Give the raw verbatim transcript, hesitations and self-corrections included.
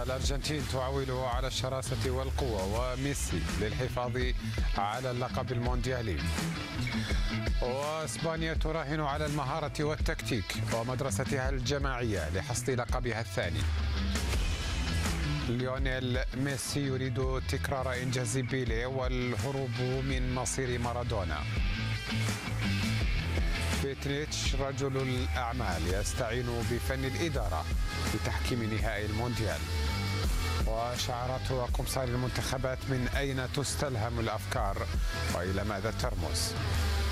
الأرجنتين تعول على الشراسة والقوة وميسي للحفاظ على اللقب المونديالي. واسبانيا تراهن على المهارة والتكتيك ومدرستها الجماعية لحصد لقبها الثاني. ليونيل ميسي يريد تكرار إنجاز بيليه والهروب من مصير مارادونا. بيتريتش رجل الأعمال يستعين بفن الإدارة لتحكيم نهائي المونديال. وشعارات وقمصان المنتخبات من أين تستلهم الأفكار وإلى ماذا ترمز؟